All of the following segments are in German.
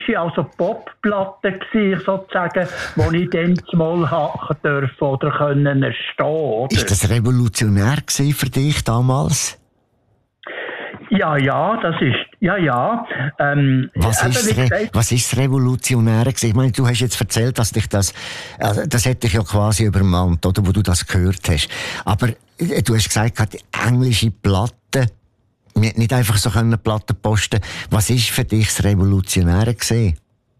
also Popplatte gewesen, sozusagen, wo ich dann mal hacken dürfen oder können erstehen, oder? Ist das revolutionär gewesen für dich damals? Ja, das ist, ja. Was ist das Revolutionäre gewesen? Ich meine, du hast jetzt erzählt, dass dich das hat dich ja quasi übermannt, oder, wo du das gehört hast. Aber du hast gesagt, die englische Platte, nicht einfach so können Platten posten. Was ist für dich das Revolutionäre gewesen?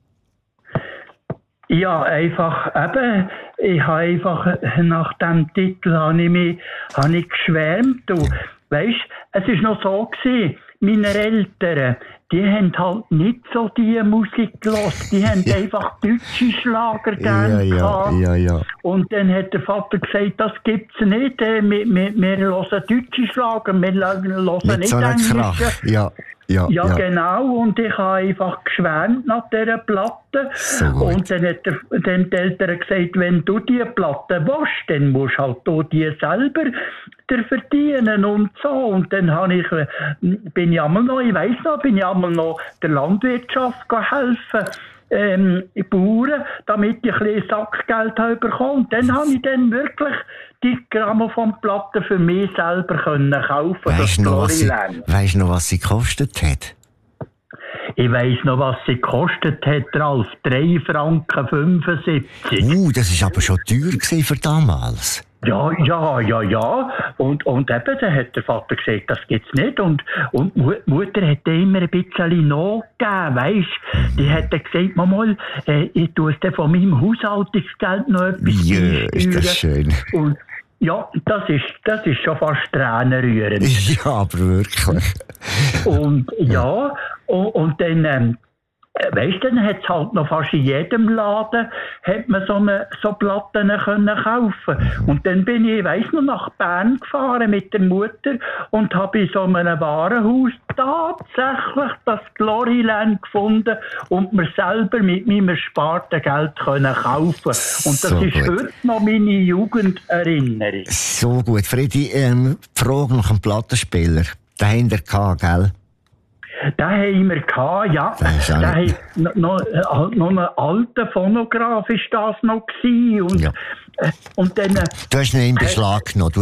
Ja, einfach, eben, ich habe einfach, nach dem Titel habe ich geschwärmt, du. Weisst, es ist noch so gewesen, meine Eltern, die haben halt nicht so die Musik gehört, die haben einfach deutsche Schlager gerne gehabt. Ja. Und dann hat der Vater gesagt, das gibt's nicht, wir hören deutsche Schlager, wir hören nicht so englische. Krach. Ja, genau, und ich habe einfach geschwärmt nach dieser Platte. So und dann hat die Eltern gesagt, wenn du diese Platte willst, dann musst halt du die selber verdienen und so. Und dann bin ich einmal noch der Landwirtschaft helfen, Bauern, damit ich ein bisschen Sackgeld bekommen. Und dann habe ich dann wirklich die Grammophonplatte für mich selber kaufen. Weisst du noch, was sie gekostet hat? Ich weiss noch, was sie gekostet hat, Ralf. 3,75 Franken. Das war aber schon teuer für damals. Ja. Und eben, dann hat der Vater gesagt, das gibt's nicht. Und die Mutter hat immer ein bisschen nachgegeben, weisst. Die hat dann gesagt, mal, ich tue es von meinem Haushaltungsgeld noch etwas ist das schön. Und ja, das ist schon fast tränenrührend. Ja, aber wirklich. Und ja, und dann, weisst du, dann hat es halt noch fast in jedem Laden hat man so Platten können kaufen. Und dann bin ich, noch nach Bern gefahren mit der Mutter und habe in so einem Warenhaus tatsächlich das Gloryland gefunden und mir selber mit meinem ersparten Geld können kaufen. Und das so ist heute noch meine Jugenderinnerung. So gut. Freddy, die Frage nach einem Plattenspieler, den haben wir gehabt, gell? Den haben wir gehabt, ja. Noch einen alten Phonograph war das noch gewesen. Und, ja. Und dann, du hast ihn in Beschlag genommen.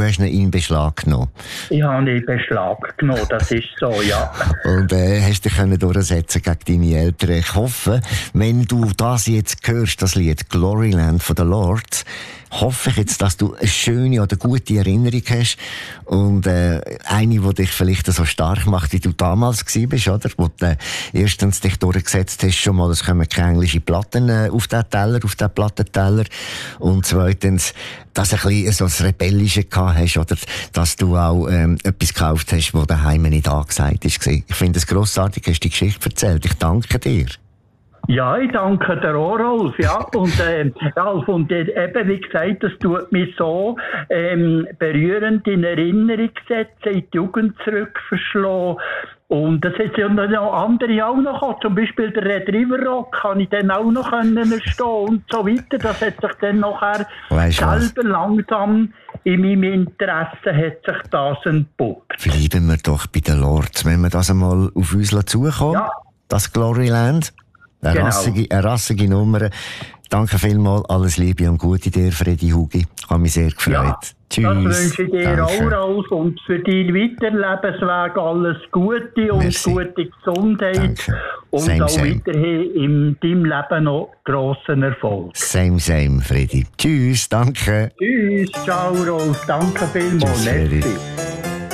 Ich habe ihn in Beschlag genommen, das ist so, ja. Und hast dich durchsetzen gegen deine Eltern. Ich hoffe, wenn du das jetzt hörst, das Lied Gloryland von den Lords, hoffe ich jetzt, dass du eine schöne oder gute Erinnerung hast und eine, die dich vielleicht so stark macht, wie du damals warst, oder? Wo du erstens dich durchgesetzt hast, schon mal, es kommen keine englischen Platten auf den Plattenteller und zweitens, dass du ein bisschen so das Rebellische gehabt hast, oder dass du auch etwas gekauft hast, das daheim nicht angesagt ist. Ich finde es grossartig, hast du die Geschichte erzählt. Ich danke dir. Ja, ich danke dir auch, Rolf. Ja, und Ralf, und eben, wie gesagt, das tut mich so berührend in Erinnerung setzen, in die Jugend zurückverschlagen. Und das hat ja noch andere auch noch gehabt. Zum Beispiel der Red River Rock kann ich dann auch noch erstehen und so weiter. Das hat sich dann nachher selber langsam in meinem Interesse hat sich das entpuppt. Bleiben wir doch bei den Lords. Wenn wir das einmal auf uns zukommen, ja. Das Gloryland. Eine rassige Nummer. Danke vielmals, alles Liebe und Gute dir, Freddy Hugi. Ich habe mich sehr gefreut. Ja, tschüss. Das wünsche ich dir auch, Ralf, und für deinen weiteren Lebensweg alles Gute und gute Gesundheit. Danke. Und same, auch weiterhin in deinem Leben noch grossen Erfolg. Same, Freddy. Tschüss, danke. Tschüss, ciao, Ralf. Danke vielmals. Tschüss,